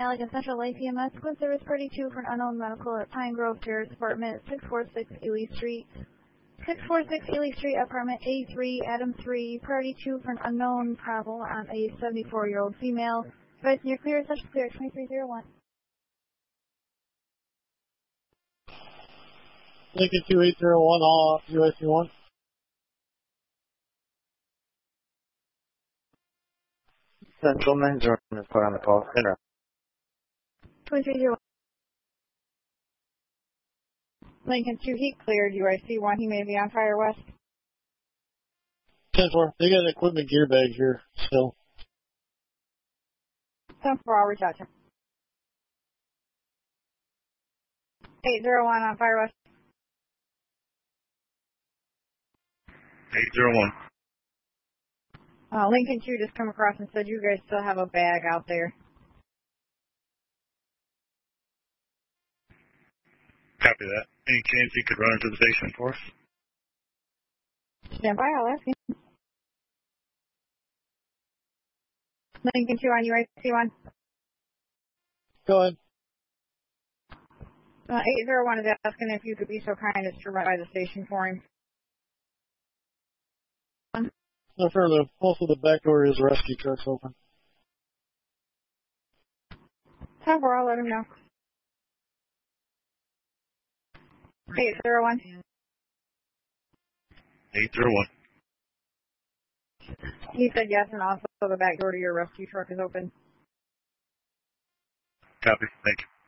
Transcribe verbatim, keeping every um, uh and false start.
Allegan Central Life E M S, Quinn Service Party two for an unknown medical at Pine Grove Terrace, apartment six forty-six Ely Street. six forty-six Ely Street, apartment A three, Adam three, Party two for an unknown problem on a seventy-four-year-old female. Advice near clear, such clear, twenty-three oh one. Lincoln two eight zero one, all U S C one. Central nine zero is put on the call. Center. twenty-three oh one. Lincoln two, he cleared, U I C one, he may be on fire west. ten four, they got an equipment gear bag here still. ten four, I'll reach out to him. eight zero one on fire west. eight zero one. Uh, Lincoln two just come across and said you guys still have a bag out there. Copy that. Any chance you could run into the station for us? Stand by, I'll ask you. Lincoln two on U I C one. Go ahead. Uh, eight zero one is asking if you could be so kind as to run by the station for him. Affirmative. Also, the back door is rescue trucks open. ten four, I'll let him know. eight zero one. eight zero one. He said yes, and also the back door to your rescue truck is open. Copy. Thank you.